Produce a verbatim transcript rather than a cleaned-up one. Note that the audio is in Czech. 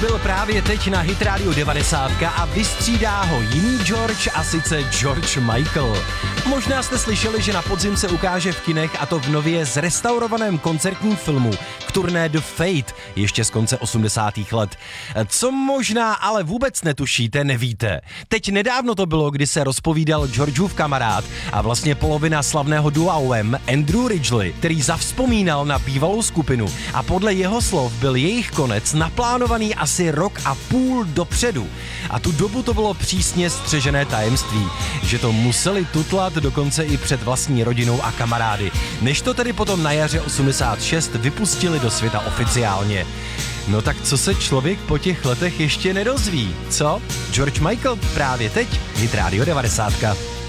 byl právě teď na Hit Radio devadesát a vystřídá ho jiný George, a sice George Michael. Možná jste slyšeli, že na podzim se ukáže v kinech, a to v nově zrestaurovaném koncertním filmu k turné The Fate, ještě z konce osmdesátých let. Co možná ale vůbec netušíte, nevíte. Teď nedávno to bylo, kdy se rozpovídal Georgeův kamarád a vlastně polovina slavného dua O M, Andrew Ridgeley, který zavzpomínal na bývalou skupinu, a podle jeho slov byl jejich konec naplánovaný asi rok a půl dopředu. A tu dobu to bylo přísně střežené tajemství, že to museli tutlat dokonce i před vlastní rodinou a kamarády, než to tedy potom na jaře osmdesát šest vypustili do světa oficiálně. No tak co se člověk po těch letech ještě nedozví, co? George Michael právě teď, Hit Radio devadesát.